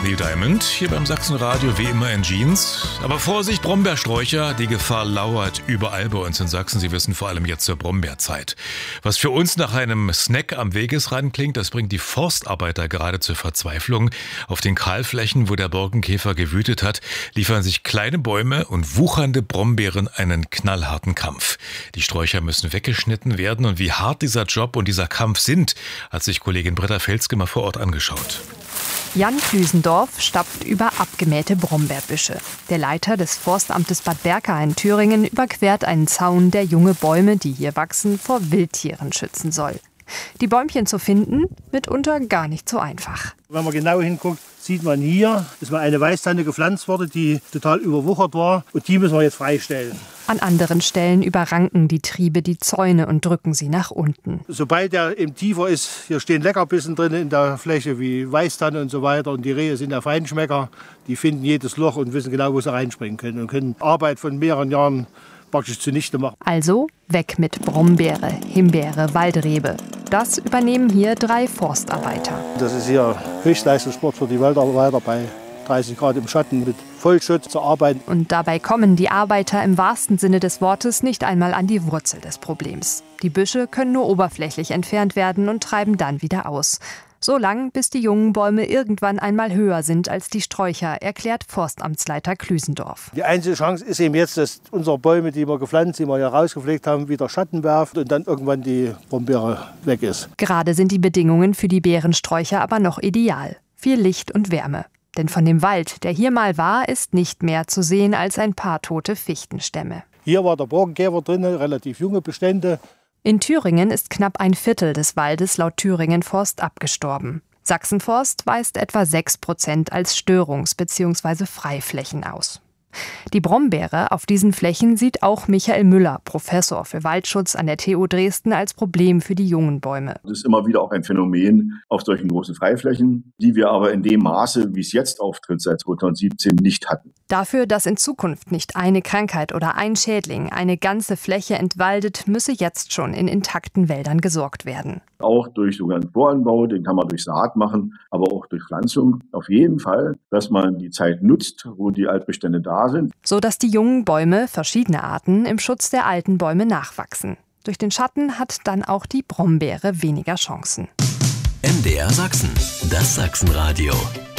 Neil Diamond, hier beim Sachsenradio, wie immer in Jeans. Aber Vorsicht, Brombeersträucher, die Gefahr lauert überall bei uns in Sachsen. Sie wissen, vor allem jetzt zur Brombeerzeit. Was für uns nach einem Snack am Wegesrand klingt, das bringt die Forstarbeiter gerade zur Verzweiflung. Auf den Kahlflächen, wo der Borkenkäfer gewütet hat, liefern sich kleine Bäume und wuchernde Brombeeren einen knallharten Kampf. Die Sträucher müssen weggeschnitten werden und wie hart dieser Job und dieser Kampf sind, hat sich Kollegin Britta Felske mal vor Ort angeschaut. Jan Klüsendorf stapft über abgemähte Brombeerbüsche. Der Leiter des Forstamtes Bad Berka in Thüringen überquert einen Zaun, der junge Bäume, die hier wachsen, vor Wildtieren schützen soll. Die Bäumchen zu finden, mitunter gar nicht so einfach. Wenn man genau hinguckt, sieht man hier, ist mal eine Weißtanne gepflanzt worden, die total überwuchert war. Und die müssen wir jetzt freistellen. An anderen Stellen überranken die Triebe die Zäune und drücken sie nach unten. Sobald der im Tiefer ist, hier stehen Leckerbissen drin in der Fläche wie Weißtanne und so weiter. Und die Rehe sind ja Feinschmecker. Die finden jedes Loch und wissen genau, wo sie reinspringen können. Und können Arbeit von mehreren Jahren praktisch zunichte machen. Also weg mit Brombeere, Himbeere, Waldrebe. Das übernehmen hier 3 Forstarbeiter. Das ist hier Höchstleistungssport für die Waldarbeiter bei 30 Grad im Schatten mit Vollschutz zu arbeiten. Und dabei kommen die Arbeiter im wahrsten Sinne des Wortes nicht einmal an die Wurzel des Problems. Die Büsche können nur oberflächlich entfernt werden und treiben dann wieder aus. So lang, bis die jungen Bäume irgendwann einmal höher sind als die Sträucher, erklärt Forstamtsleiter Klüsendorf. Die einzige Chance ist eben jetzt, dass unsere Bäume, die wir gepflanzt, die wir hier rausgepflegt haben, wieder Schatten werfen und dann irgendwann die Brombeere weg ist. Gerade sind die Bedingungen für die Beerensträucher aber noch ideal. Viel Licht und Wärme. Denn von dem Wald, der hier mal war, ist nicht mehr zu sehen als ein paar tote Fichtenstämme. Hier war der Borkenkäfer drin, relativ junge Bestände. In Thüringen ist knapp ein Viertel des Waldes laut Thüringen Forst abgestorben. Sachsenforst weist etwa 6% als Störungs- bzw. Freiflächen aus. Die Brombeere auf diesen Flächen sieht auch Michael Müller, Professor für Waldschutz an der TU Dresden, als Problem für die jungen Bäume. Das ist immer wieder auch ein Phänomen auf solchen großen Freiflächen, die wir aber in dem Maße, wie es jetzt auftritt, seit 2017 nicht hatten. Dafür, dass in Zukunft nicht eine Krankheit oder ein Schädling eine ganze Fläche entwaldet, müsse jetzt schon in intakten Wäldern gesorgt werden. Auch durch sogenannten Voranbau, den kann man durch Saat machen, aber auch durch Pflanzung. Auf jeden Fall, dass man die Zeit nutzt, wo die Altbestände da sind. So dass die jungen Bäume, verschiedene Arten, im Schutz der alten Bäume nachwachsen. Durch den Schatten hat dann auch die Brombeere weniger Chancen. MDR Sachsen, das Sachsenradio.